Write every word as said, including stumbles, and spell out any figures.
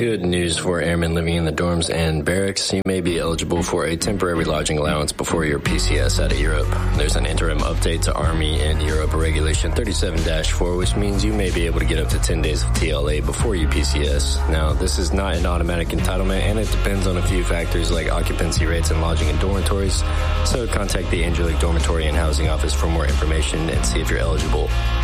Good news for airmen living in the dorms and barracks. You may be eligible for a temporary lodging allowance before your P C S out of Europe. There's an interim update to Army in Europe Regulation thirty-seven dash four, which means you may be able to get up to ten days of T L A before you P C S. Now, this is not an automatic entitlement, and it depends on a few factors like occupancy rates and lodging in dormitories. So contact the Angelic Dormitory and Housing Office for more information and see if you're eligible.